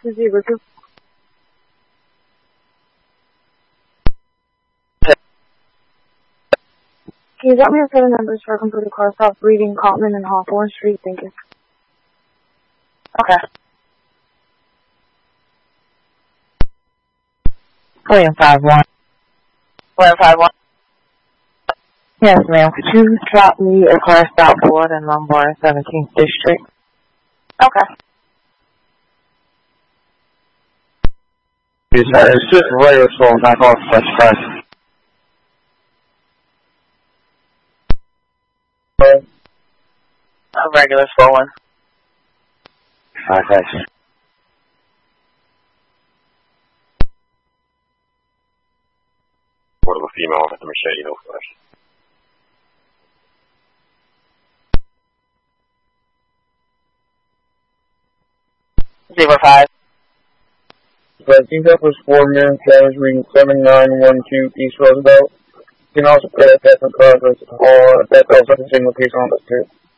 Zebra 2. Can you drop me a set of numbers so I can put a car stop reading Cotman and Hawthorne Street? Thank you. Okay. William 5-1. William 5-1. Yes, ma'am. Could you drop me a car stop board in Lombard 17th District? Okay. It's just a regular phone, not called such price. A regular slow one. I got you. What of a female with the machete, no flesh. Zebra 5. I think that was 4 million carriage reading 7912 East Roosevelt. You can also put a different car, but that's also a single piece on this too.